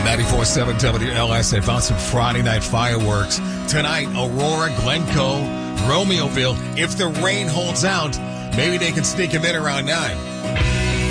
94.7 WLS. They found some Friday night fireworks. Tonight, Aurora, Glencoe, Romeoville. If the rain holds out, maybe they can sneak them in around 9.